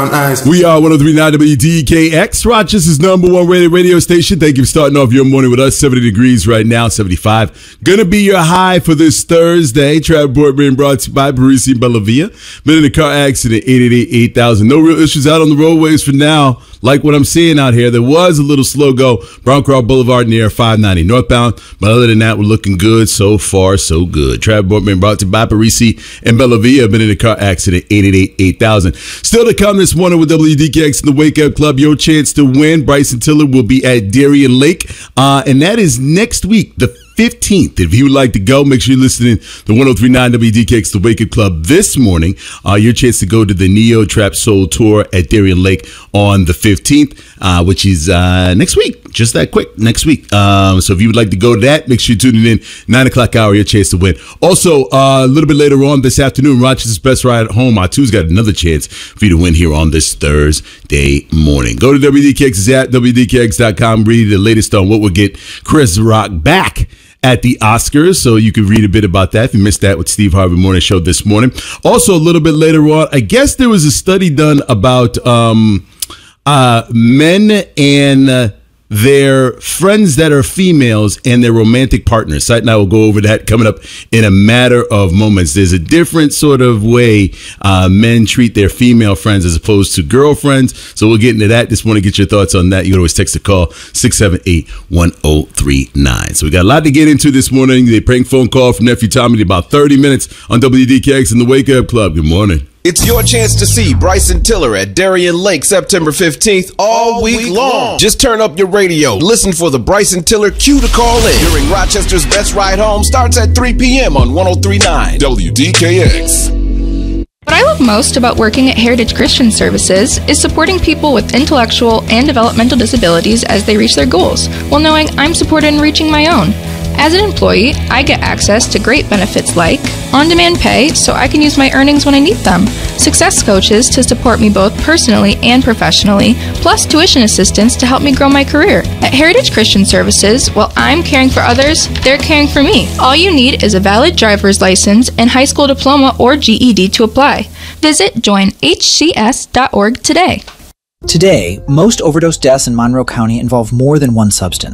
We are 103.9 WDKX, Rochester's #1 rated radio station. Thank you for starting off your morning with us. 70 degrees right now, 75. Gonna be your high for this Thursday. Travel Board being brought to you by Parisi and Bellavia. Been in a car accident, 888-8000. No real issues out on the roadways for now. Like what I'm seeing out here, there was a little slow go. Brown Cross Boulevard near 590 northbound. But other than that, we're looking good. So far, so good. Travel Board being brought to you by Parisi and Bellavia. Been in a car accident, 888-8000. Still to come this morning with WDKX and the Wake Up Club, your chance to win. Bryson Tiller will be at Darien Lake, and that is next week, the 15th. If you would like to go, make sure you're listening to 103.9 WDKX, the Wake Up Club this morning. Your chance to go to the Neo Trap Soul Tour at Darien Lake on the 15th, which is next week. Just that quick, next week. So if you would like to go to that, make sure you're tuning in. 9 o'clock hour, your chance to win. Also, a little bit later on this afternoon, Rochester's Best Ride Home. Tu's got another chance for you to win here on this Thursday morning. Go to WDKX's app, WDKX.com. Read the latest on what will get Chris Rock back at the Oscars, so you can read a bit about that if you missed that with Steve Harvey Morning Show this morning. Also, a little bit later on, I guess there was a study done about men and their friends that are females and their romantic partners. Site and I will go over that coming up in a matter of moments. There's a different sort of way men treat their female friends as opposed to girlfriends. So we'll get into that. Just want to get your thoughts on that. You can always text or call 678-1039. So we got a lot to get into this morning. The prank phone call from Nephew Tommy in about 30 minutes on WDKX and the Wake Up Club. Good morning. It's your chance to see Bryson Tiller at Darien Lake September 15th all week long. Just turn up your radio. Listen for the Bryson Tiller cue to call in during Rochester's Best Ride Home. Starts at 3 p.m. on 103.9 WDKX. What I love most about working at Heritage Christian Services is supporting people with intellectual and developmental disabilities as they reach their goals, while knowing I'm supported in reaching my own. As an employee, I get access to great benefits like on-demand pay so I can use my earnings when I need them, success coaches to support me both personally and professionally, plus tuition assistance to help me grow my career. At Heritage Christian Services, while I'm caring for others, they're caring for me. All you need is a valid driver's license and high school diploma or GED to apply. Visit joinhcs.org today. Today, most overdose deaths in Monroe County involve more than one substance.